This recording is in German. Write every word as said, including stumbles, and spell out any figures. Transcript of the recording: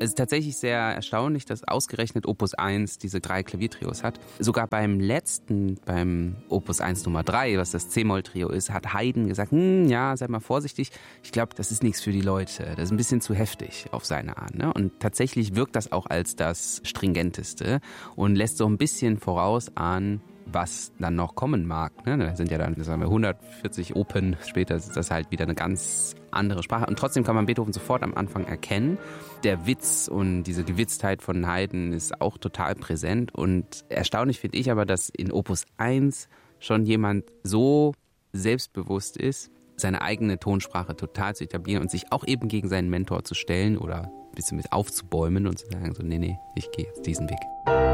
Es ist tatsächlich sehr erstaunlich, dass ausgerechnet Opus eins diese drei Klaviertrios hat. Sogar beim letzten, beim Opus eins Nummer drei, was das C-Moll-Trio ist, hat Haydn gesagt, hm, ja, sei mal vorsichtig. Ich glaube, das ist nichts für die Leute. Das ist ein bisschen zu heftig auf seine Art. Ne? Und tatsächlich wirkt das auch als das Stringenteste und lässt so ein bisschen vorausahnen, was dann noch kommen mag. Ne? Da sind ja dann, sagen wir, hundertvierzig Open. Später ist das halt wieder eine ganz andere Sprache. Und trotzdem kann man Beethoven sofort am Anfang erkennen. Der Witz und diese Gewitztheit von Haydn ist auch total präsent. Und erstaunlich finde ich aber, dass in Opus eins schon jemand so selbstbewusst ist, seine eigene Tonsprache total zu etablieren und sich auch eben gegen seinen Mentor zu stellen oder ein bisschen mit aufzubäumen und zu sagen, so, nee, nee, ich gehe jetzt diesen Weg.